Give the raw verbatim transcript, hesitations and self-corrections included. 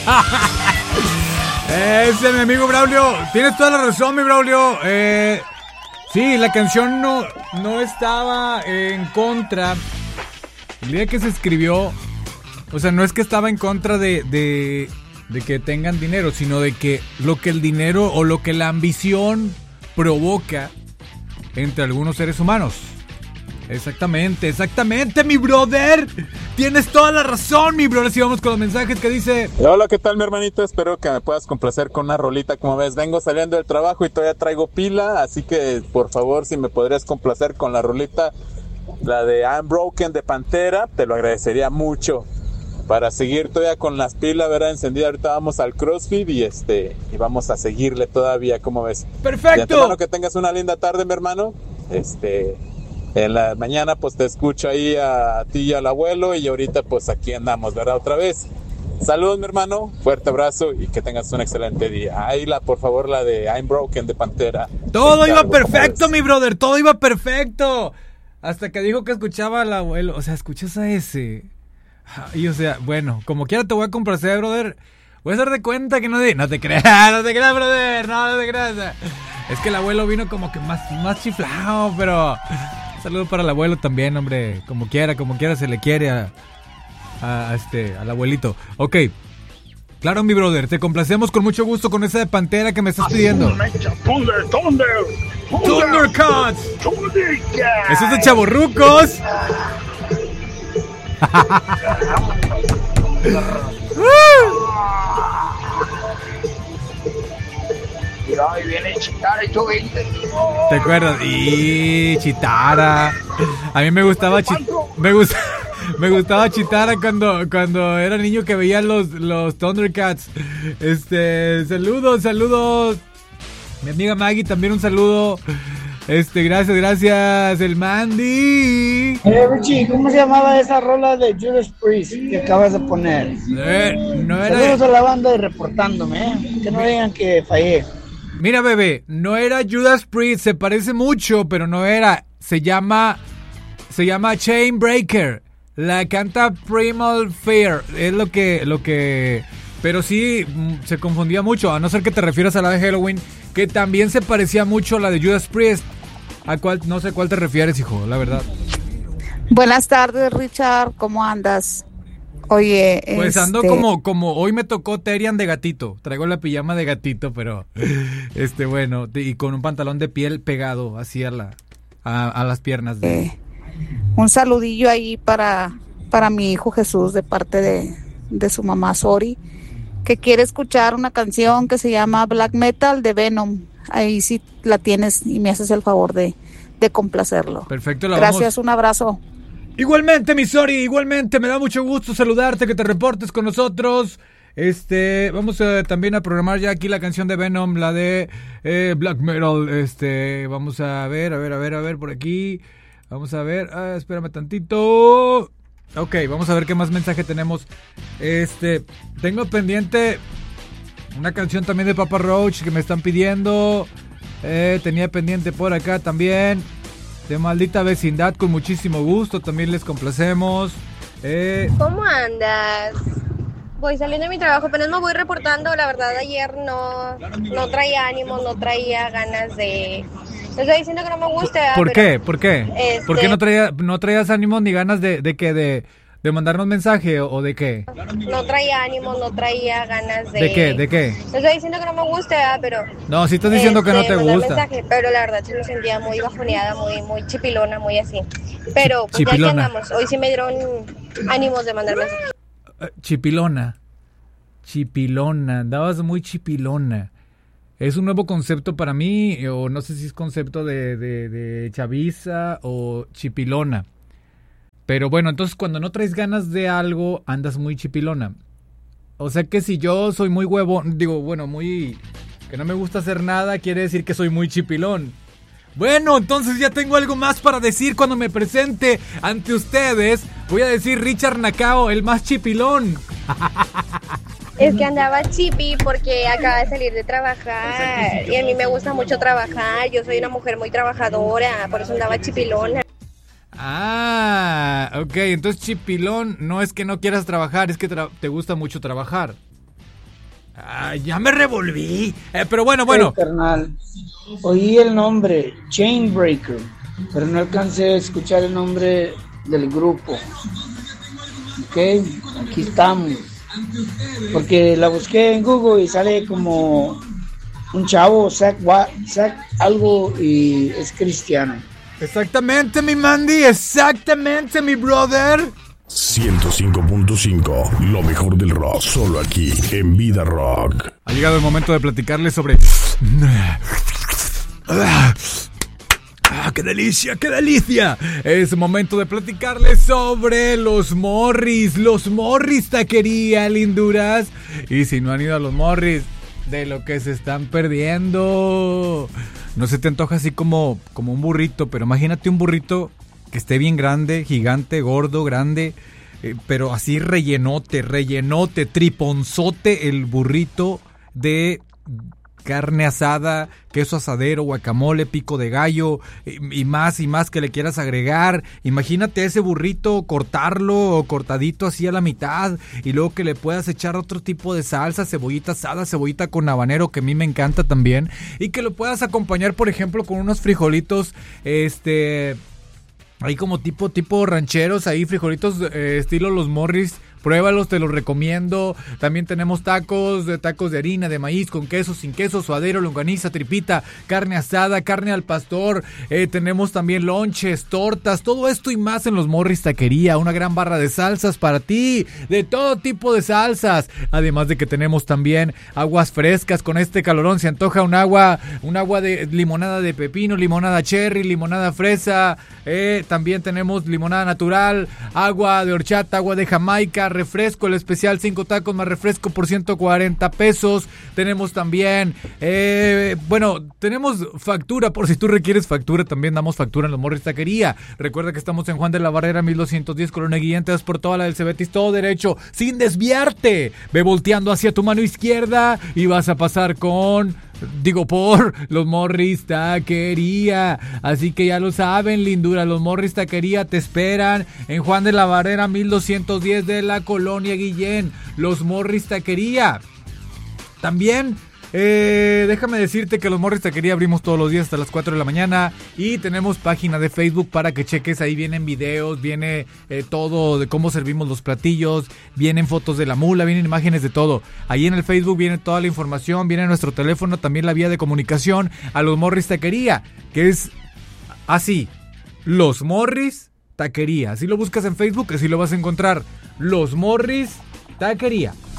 Ese es mi amigo Braulio. Tienes toda la razón, mi Braulio. Eh, sí, la canción no, no estaba en contra. El día que se escribió, o sea, no es que estaba en contra de, de, de que tengan dinero, sino de que lo que el dinero o lo que la ambición provoca entre algunos seres humanos. Exactamente, exactamente, mi brother. Tienes toda la razón, mi brother. Si vamos con los mensajes que dice: hola, ¿qué tal, mi hermanito? Espero que me puedas complacer con una rolita. Como ves, vengo saliendo del trabajo y todavía traigo pila, así que por favor, si me podrías complacer con la rolita, la de I'm Broken de Pantera, te lo agradecería mucho. Para seguir todavía con las pilas, ¿verdad? Encendida. Ahorita vamos al CrossFit y este y vamos a seguirle todavía, ¿cómo ves? Perfecto. De antemano, que tengas una linda tarde, mi hermano. Este, en la mañana pues te escucho ahí a ti y al abuelo, y ahorita pues aquí andamos, ¿verdad? Otra vez. Saludos, mi hermano, fuerte abrazo y que tengas un excelente día. Ahí la, por favor, la de I'm Broken de Pantera. Todo iba perfecto, mi brother, todo iba perfecto. Hasta que dijo que escuchaba al abuelo. O sea, escuchas a ese. Y o sea, bueno, como quiera te voy a complacer, brother. Voy a hacer de cuenta que no de... No te creas, no te creas, brother, no, no te creas. Es que el abuelo vino como que más, más chiflado, pero... Saludo para el abuelo también, hombre. Como quiera, como quiera se le quiere a, a, a este, al abuelito. Ok. Claro, mi brother, te complacemos con mucho gusto con esa de Pantera que me estás pidiendo. Thunder, Thunder, Thundercats. Eso es de chavorrucos. Mira, ahí viene Chitara y tú veinte. ¿Te acuerdas? Y Chitara. A mí me gustaba Chi- me gusta me gustaba Chitara cuando cuando era niño, que veía los los Thundercats. Este, saludos, saludos. Mi amiga Maggie, también un saludo. Este, gracias, gracias, el Mandy. Eh, Richie, ¿cómo se llamaba esa rola de Judas Priest que acabas de poner? Eh, no era... Saludos a la banda y reportándome, ¿eh? Que no digan que fallé. Mira, bebé, no era Judas Priest, se parece mucho, pero no era. Se llama, se llama Chain Breaker. La canta Primal Fear. Es lo que, lo que, pero sí se confundía mucho. A no ser que te refieras a la de Halloween, que también se parecía mucho a la de Judas Priest. ¿A cuál? No sé cuál te refieres, hijo, la verdad. Buenas tardes, Richard, ¿cómo andas? Oye, pues ando este... como, como hoy me tocó Terian de gatito. Traigo la pijama de gatito, pero este bueno, y con un pantalón de piel pegado así a la, a, a las piernas de... eh, un saludillo ahí para, para mi hijo Jesús de parte de, de su mamá Sori, que quiere escuchar una canción que se llama Black Metal de Venom. Ahí sí la tienes y me haces el favor de, de complacerlo. Perfecto, la Gracias, vamos... un abrazo. Igualmente, mi Sori, igualmente, me da mucho gusto saludarte, que te reportes con nosotros. Este, vamos a, también a programar ya aquí la canción de Venom, la de eh, Black Metal. Este, vamos a ver, a ver, a ver, a ver, por aquí. Vamos a ver, ah, espérame tantito. Ok, vamos a ver qué más mensaje tenemos. Este, tengo pendiente una canción también de Papa Roach que me están pidiendo. Eh, tenía pendiente por acá también de Maldita Vecindad, con muchísimo gusto, también les complacemos. Eh... ¿Cómo andas? Voy saliendo de mi trabajo, apenas me voy reportando. La verdad, ayer no, no traía ánimo, no traía ganas de... Te estoy diciendo que no me gusta. ¿Por qué? ¿Por qué? Este... ¿Por qué no, traía, no traías ánimo ni ganas de, de que de, de mandarnos mensaje o, o de qué? No traía ánimo, no traía ganas de... ¿De qué? ¿De qué? Te estoy diciendo que no me gusta, pero... No, si estás diciendo este, que no te gusta. Mensaje, pero la verdad sí me sentía muy bajoneada, muy, muy chipilona, muy así. Pero pues ya aquí andamos. Hoy sí me dieron ánimos de mandar mensaje. Chipilona. Chipilona. Andabas muy chipilona. Es un nuevo concepto para mí, o no sé si es concepto de, de, de chaviza o chipilona. Pero bueno, entonces cuando no traes ganas de algo, andas muy chipilona. O sea que si yo soy muy huevón, digo, bueno, muy... que no me gusta hacer nada, quiere decir que soy muy chipilón. Bueno, entonces ya tengo algo más para decir cuando me presente ante ustedes. Voy a decir Richard Nakao, el más chipilón. Es que andaba chipi porque acaba de salir de trabajar y a mí me gusta mucho trabajar. Yo soy una mujer muy trabajadora, por eso andaba chipilona. Ah, ok, entonces chipilón no es que no quieras trabajar, es que tra- te gusta mucho trabajar. Ah, ya me revolví. Eh, pero bueno, bueno. Hey, carnal, oí el nombre, Chainbreaker, pero no alcancé a escuchar el nombre del grupo. Ok, aquí estamos. Porque la busqué en Google y sale como un chavo, Zach, Zach algo, y es cristiano. Exactamente, mi Mandy, exactamente, mi brother. ciento cinco punto cinco, lo mejor del rock, solo aquí, en Vida Rock. Ha llegado el momento de platicarles sobre... ¡Ah, qué delicia, qué delicia! Es momento de platicarles sobre los Morris, los Morris Taquería, linduras. Y si no han ido a los Morris, de lo que se están perdiendo. No se te antoja así como, como un burrito, pero imagínate un burrito que esté bien grande, gigante, gordo, grande, eh, pero así rellenote, rellenote, triponzote el burrito de carne asada, queso asadero, guacamole, pico de gallo y, y más y más que le quieras agregar. Imagínate ese burrito, cortarlo o cortadito así a la mitad y luego que le puedas echar otro tipo de salsa, cebollita asada, cebollita con habanero, que a mí me encanta también, y que lo puedas acompañar, por ejemplo, con unos frijolitos, este... ahí como tipo, tipo rancheros, ahí frijolitos eh, estilo los Morris. Pruébalos, te los recomiendo. También tenemos tacos, de tacos de harina, de maíz, con queso, sin queso, suadero, longaniza, tripita, carne asada, carne al pastor. Eh, tenemos también lonches, tortas, todo esto y más en los Morris Taquería. Una gran barra de salsas para ti, de todo tipo de salsas. Además de que tenemos también aguas frescas. Con este calorón se antoja un agua, un agua de limonada de pepino, limonada cherry, limonada fresa. Eh, también tenemos limonada natural, agua de horchata, agua de Jamaica, refresco, el especial cinco tacos más refresco por ciento cuarenta pesos. Tenemos también, eh, bueno, tenemos factura, por si tú requieres factura, también damos factura en los Morris Taquería. Recuerda que estamos en Juan de la Barrera, mil doscientos diez, Colonia Guillén, te das por toda la del Cebetis, todo derecho, sin desviarte. Ve volteando hacia tu mano izquierda y vas a pasar con... digo, por los Morris Taquería. Así que ya lo saben, lindura, los Morris Taquería te esperan en Juan de la Barrera, mil doscientos diez de la Colonia Guillén. Los Morris Taquería. También, eh, déjame decirte que los Morris Taquería abrimos todos los días hasta las cuatro de la mañana. Y tenemos página de Facebook para que cheques. Ahí vienen videos, viene eh, todo de cómo servimos los platillos, vienen fotos de la mula, vienen imágenes de todo. Ahí en el Facebook viene toda la información, viene nuestro teléfono, también la vía de comunicación a los Morris Taquería, que es así, los Morris Taquería. Si lo buscas en Facebook, así lo vas a encontrar, los Morris Taquería.